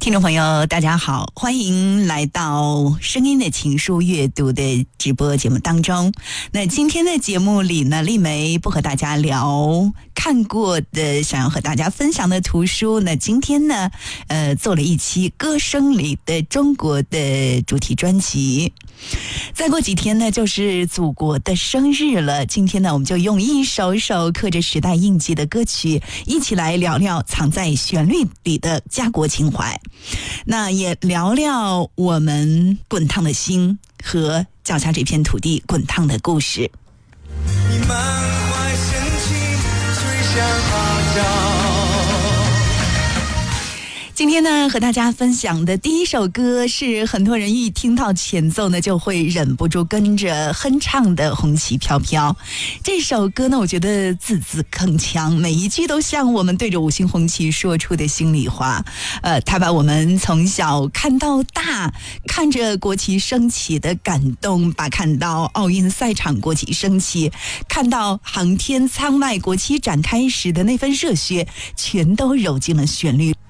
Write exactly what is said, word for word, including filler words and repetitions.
听众朋友大家好，欢迎来到声音的情书阅读的直播节目当中。那今天的节目里呢，丽梅不和大家聊看过的想要和大家分享的图书，那今天呢呃做了一期歌声里的中国的主题专辑。再过几天呢就是祖国的生日了，今天呢我们就用一首首刻着时代印记的歌曲一起来聊聊藏在旋律里的家国情怀，那也聊聊我们滚烫的心和脚下这片土地滚烫的故事。 你满怀深情吹响号角。 今天呢和大家分享的第一首歌是很多人一听到前奏呢就会忍不住跟着哼唱的《红旗飘飘》。这首歌呢我觉得字字铿锵，每一句都像我们对着五星红旗说出的心里话。呃，它把我们从小看到大，看着国旗升起的感动，把看到奥运赛场国旗升起，看到航天舱外国旗展开时的那份热血，全都揉进了旋律。